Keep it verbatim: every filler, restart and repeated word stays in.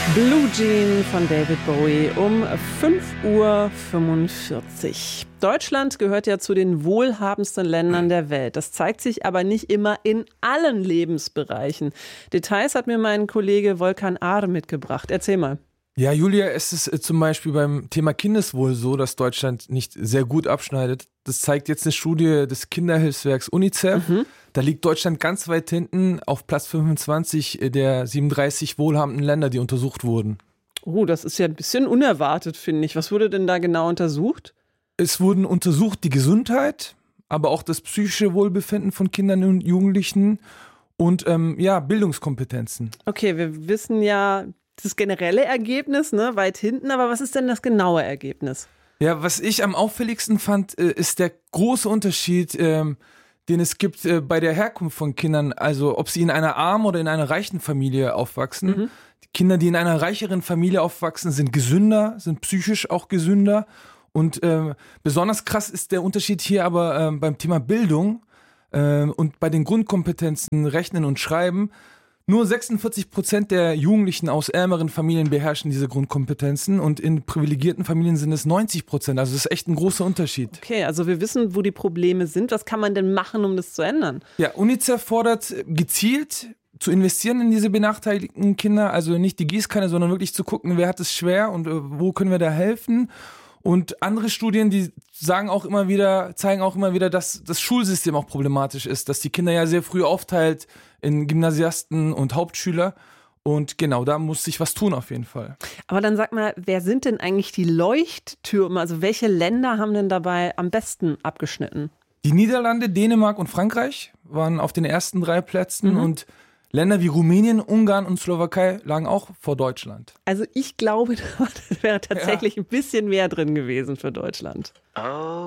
Blue Jean von David Bowie um fünf Uhr fünfundvierzig. Deutschland gehört ja zu den wohlhabendsten Ländern der Welt. Das zeigt sich aber nicht immer in allen Lebensbereichen. Details hat mir mein Kollege Volkan Ahr mitgebracht. Erzähl mal. Ja, Julia, es ist äh, zum Beispiel beim Thema Kindeswohl so, dass Deutschland nicht sehr gut abschneidet. Das zeigt jetzt eine Studie des Kinderhilfswerks UNICEF. Mhm. Da liegt Deutschland ganz weit hinten auf Platz fünfundzwanzig der siebenunddreißig wohlhabenden Länder, die untersucht wurden. Oh, das ist ja ein bisschen unerwartet, finde ich. Was wurde denn da genau untersucht? Es wurden untersucht die Gesundheit, aber auch das psychische Wohlbefinden von Kindern und Jugendlichen und ähm, ja, Bildungskompetenzen. Okay, wir wissen ja das generelle Ergebnis, ne, weit hinten, aber was ist denn das genaue Ergebnis? Ja, was ich am auffälligsten fand, ist der große Unterschied, ähm, den es gibt äh, bei der Herkunft von Kindern, also ob sie in einer armen oder in einer reichen Familie aufwachsen. Mhm. Die Kinder, die in einer reicheren Familie aufwachsen, sind gesünder, sind psychisch auch gesünder. Und äh, besonders krass ist der Unterschied hier aber äh, beim Thema Bildung äh, und bei den Grundkompetenzen Rechnen und Schreiben. Nur sechsundvierzig Prozent der Jugendlichen aus ärmeren Familien beherrschen diese Grundkompetenzen und in privilegierten Familien sind es neunzig Prozent. Also das ist echt ein großer Unterschied. Okay, also wir wissen, wo die Probleme sind. Was kann man denn machen, um das zu ändern? Ja, UNICEF fordert gezielt zu investieren in diese benachteiligten Kinder. Also nicht die Gießkanne, sondern wirklich zu gucken, wer hat es schwer und wo können wir da helfen. Und andere Studien, die sagen auch immer wieder, zeigen auch immer wieder, dass das Schulsystem auch problematisch ist, dass die Kinder ja sehr früh aufteilt in Gymnasiasten und Hauptschüler. Und genau, da muss sich was tun auf jeden Fall. Aber dann sag mal, wer sind denn eigentlich die Leuchttürme? Also welche Länder haben denn dabei am besten abgeschnitten? Die Niederlande, Dänemark und Frankreich waren auf den ersten drei Plätzen mhm. und Länder wie Rumänien, Ungarn und Slowakei lagen auch vor Deutschland. Also ich glaube, da wäre tatsächlich ja. ein bisschen mehr drin gewesen für Deutschland. Oh.